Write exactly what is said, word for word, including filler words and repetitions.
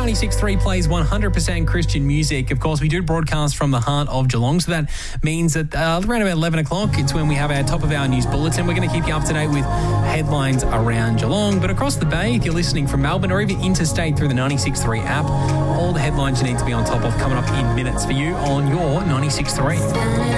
ninety-six point three plays one hundred percent Christian music. Of course, we do broadcast from the heart of Geelong, so that means that uh, around about eleven o'clock, it's when we have our top of our news bulletin. We're going to keep you up to date with headlines around Geelong, but across the bay, if you're listening from Melbourne or even interstate through the ninety-six point three app, all the headlines you need to be on top of coming up in minutes for you on your ninety-six point three.